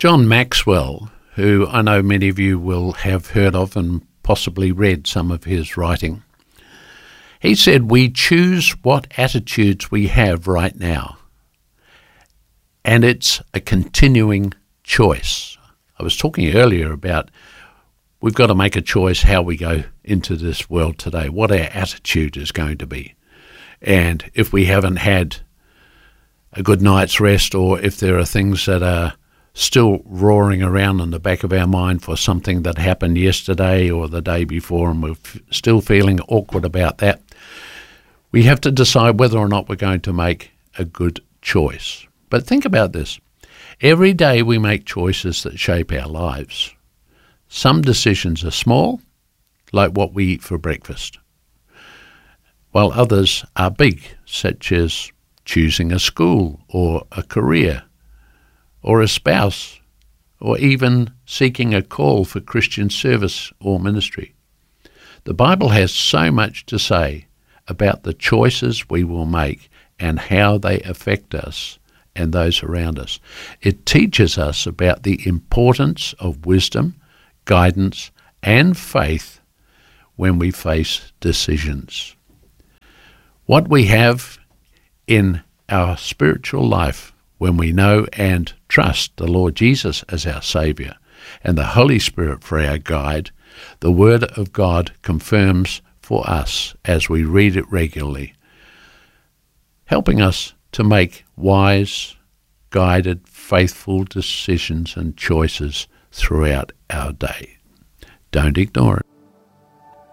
John Maxwell, who I know many of you will have heard of and possibly read some of his writing, he said, we choose what attitudes we have right now, and it's a continuing choice. I was talking earlier about we've got to make a choice how we go into this world today, what our attitude is going to be. And if we haven't had a good night's rest, or if there are things that are still roaring around in the back of our mind for something that happened yesterday or the day before, and we're still feeling awkward about that, we have to decide whether or not we're going to make a good choice. But think about this. Every day we make choices that shape our lives. Some decisions are small, like what we eat for breakfast, while others are big, such as choosing a school or a career or a spouse, or even seeking a call for Christian service or ministry. The Bible has so much to say about the choices we will make and how they affect us and those around us. It teaches us about the importance of wisdom, guidance, and faith when we face decisions. What we have in our spiritual life when we know and trust the Lord Jesus as our Saviour and the Holy Spirit for our guide, the Word of God confirms for us as we read it regularly, helping us to make wise, guided, faithful decisions and choices throughout our day. Don't ignore it.